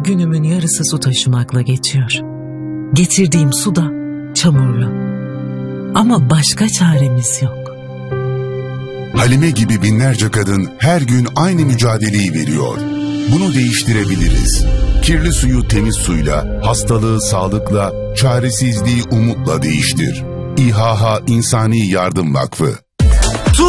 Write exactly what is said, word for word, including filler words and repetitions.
günümün yarısı su taşımakla geçiyor. Getirdiğim su da çamurlu. Ama başka çaremiz yok. Halime gibi binlerce kadın her gün aynı mücadeleyi veriyor. Bunu değiştirebiliriz. Kirli suyu temiz suyla, hastalığı sağlıkla, çaresizliği umutla değiştir. İHH İnsani Yardım Vakfı.